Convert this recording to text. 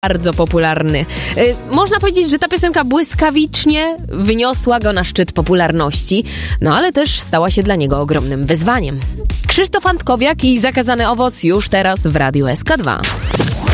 bardzo popularny. Można powiedzieć, że ta piosenka błyskawicznie wyniosła go na szczyt popularności, no ale też stała się dla niego ogromnym wyzwaniem. Krzysztof Antkowiak i Zakazany owoc już teraz w Radiu SK2.